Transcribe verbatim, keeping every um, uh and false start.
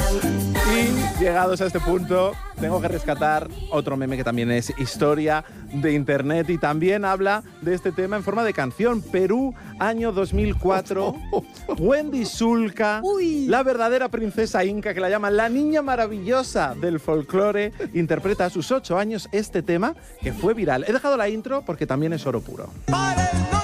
Y llegados a este punto, tengo que rescatar otro meme que también es historia de internet y también habla de este tema en forma de canción. Perú, año dos mil cuatro. Wendy Sulca, Uy. la verdadera princesa inca que la llaman la niña maravillosa del folclore, interpreta a sus ocho años este tema que fue viral. He dejado la intro porque también es oro puro. ¡Para el